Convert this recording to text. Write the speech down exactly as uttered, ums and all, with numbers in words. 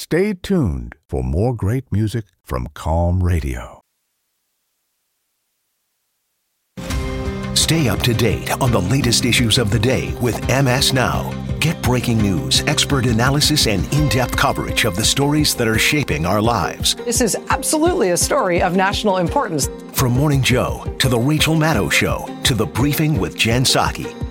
Stay tuned for more great music from Calm Radio. Stay up to date on the latest issues of the day with M S Now. Get breaking news, expert analysis, and in-depth coverage of the stories that are shaping our lives. This is absolutely a story of national importance. From Morning Joe to The Rachel Maddow Show to The Briefing with Jen Psaki.